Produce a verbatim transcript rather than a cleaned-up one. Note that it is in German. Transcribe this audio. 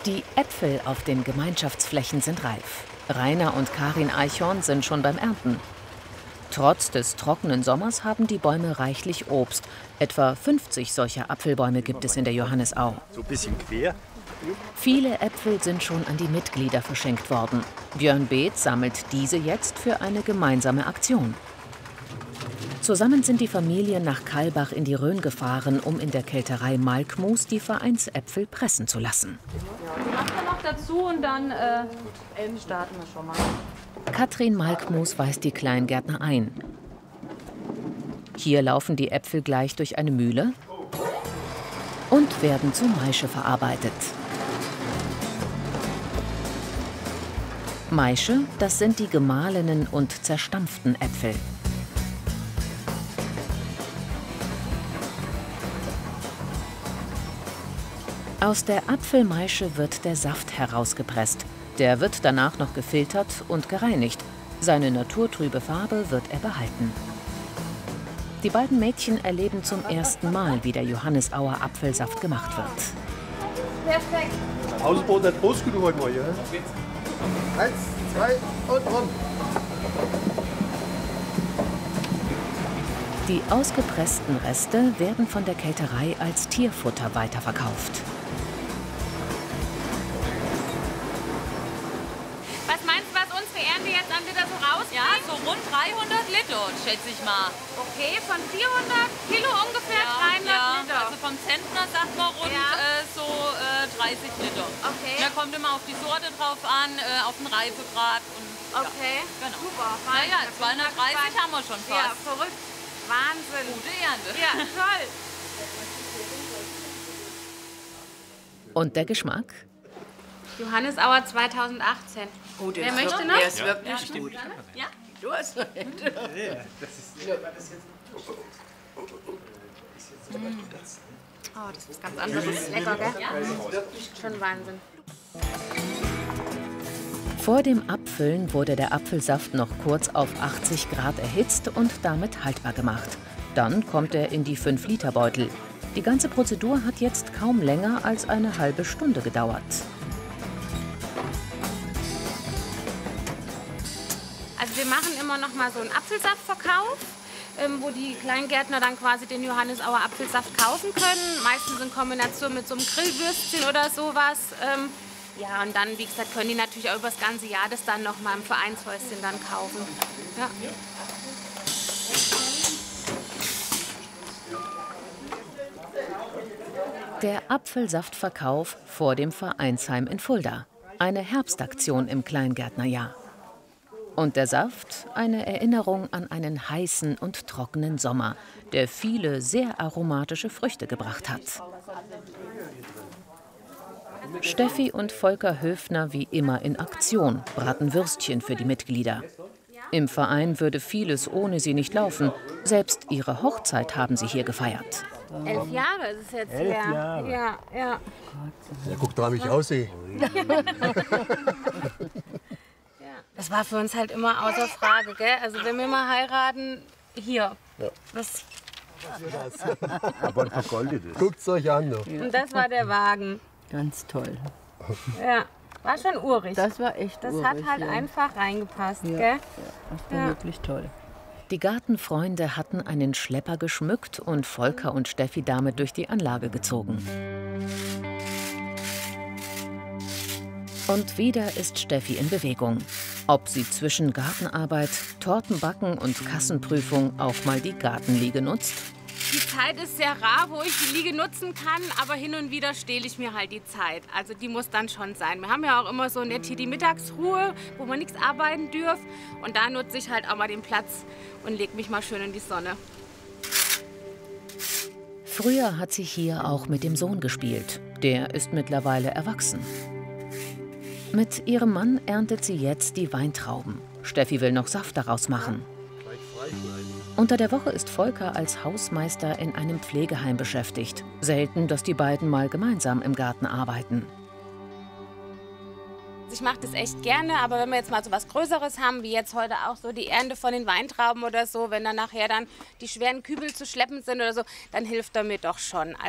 Die Äpfel auf den Gemeinschaftsflächen sind reif. Rainer und Karin Eichhorn sind schon beim Ernten. Trotz des trockenen Sommers haben die Bäume reichlich Obst. Etwa fünfzig solcher Apfelbäume gibt es in der Johannisau. So ein bisschen quer. Viele Äpfel sind schon an die Mitglieder verschenkt worden. Björn Beeth sammelt diese jetzt für eine gemeinsame Aktion. Zusammen sind die Familien nach Kallbach in die Rhön gefahren, um in der Kälterei Malkmus die Vereinsäpfel pressen zu lassen. Die machen wir noch dazu und dann äh, starten wir schon mal. Katrin Malkmus weist die Kleingärtner ein. Hier laufen die Äpfel gleich durch eine Mühle und werden zu Maische verarbeitet. Maische, das sind die gemahlenen und zerstampften Äpfel. Aus der Apfelmaische wird der Saft herausgepresst. Der wird danach noch gefiltert und gereinigt. Seine naturtrübe Farbe wird er behalten. Die beiden Mädchen erleben zum ersten Mal, wie der Johannisauer Apfelsaft gemacht wird. Perfekt. Außenboden hat groß genug heute mal, ja? Eins, zwei und rum. Die ausgepressten Reste werden von der Kälterei als Tierfutter weiterverkauft. Was meinst du, was unsere Ernte jetzt an Liter so raus? Ja, so rund dreihundert Liter, schätze ich mal. Okay, von vierhundert Kilo ungefähr Ja, dreihundert ja. Liter. Also vom Zentner sagt man rund Ja. äh, so äh, dreißig Liter. Okay. Da kommt immer auf die Sorte drauf an, äh, auf den Reifegrad. Und, Okay, ja, genau. super. Ja, ja, Wahnsinn. zweihundertdreißig haben wir schon Ja, fast. verrückt. Wahnsinn. Gute Ernte. Ja, toll. Und der Geschmack? Johannisauer zweitausendachtzehn. Oh, der Wer ist möchte wirklich, noch? Der ist wirklich gut. Ja? Du hast noch nicht. Oh, das ist was ganz anderes. Lecker, gell? Schon Wahnsinn. Vor dem Abfüllen wurde der Apfelsaft noch kurz auf achtzig Grad erhitzt und damit haltbar gemacht. Dann kommt er in die fünf Liter Beutel. Die ganze Prozedur hat jetzt kaum länger als eine halbe Stunde gedauert. Also wir machen immer noch mal so einen Apfelsaftverkauf, ähm, wo die Kleingärtner dann quasi den Johannisauer Apfelsaft kaufen können. Meistens in Kombination mit so einem Grillwürstchen oder sowas. Ähm, ja, und dann, wie gesagt, können die natürlich auch über das ganze Jahr das dann noch mal im Vereinshäuschen dann kaufen. Ja. Der Apfelsaftverkauf vor dem Vereinsheim in Fulda. Eine Herbstaktion im Kleingärtnerjahr. Und der Saft, eine Erinnerung an einen heißen und trockenen Sommer, der viele sehr aromatische Früchte gebracht hat. Steffi und Volker Höfner wie immer in Aktion, braten Würstchen für die Mitglieder. Im Verein würde vieles ohne sie nicht laufen. Selbst ihre Hochzeit haben sie hier gefeiert. Elf Jahre ist es jetzt Elf her. Jahre. Ja, ja. Ja, guck da, wie ich aussehe. Das war für uns halt immer außer Frage, gell? Also wenn wir mal heiraten, hier. Ja. Das, Aber ein vergoldetes. Guckt es euch an. Noch. und das war der Wagen. Ganz toll. Ja, war schon urig. Das war echt Das urig, hat halt ja. einfach reingepasst, Ja, gell? das war Ja. wirklich toll. Die Gartenfreunde hatten einen Schlepper geschmückt und Volker und Steffi damit durch die Anlage gezogen. Und wieder ist Steffi in Bewegung. Ob sie zwischen Gartenarbeit, Tortenbacken und Kassenprüfung auch mal die Gartenliege nutzt? Die Zeit ist sehr rar, wo ich die Liege nutzen kann, aber hin und wieder stehle ich mir halt die Zeit. Also die muss dann schon sein. Wir haben ja auch immer so nett hier die Mittagsruhe, wo man nichts arbeiten dürft. Und da nutze ich halt auch mal den Platz und lege mich mal schön in die Sonne. Früher hat sie hier auch mit dem Sohn gespielt. Der ist mittlerweile erwachsen. Mit ihrem Mann erntet sie jetzt die Weintrauben. Steffi will noch Saft daraus machen. Unter der Woche ist Volker als Hausmeister in einem Pflegeheim beschäftigt. Selten, dass die beiden mal gemeinsam im Garten arbeiten. Ich mache das echt gerne, aber wenn wir jetzt mal so was Größeres haben, wie jetzt heute auch so die Ernte von den Weintrauben oder so, wenn dann nachher dann die schweren Kübel zu schleppen sind oder so, dann hilft er mir doch schon.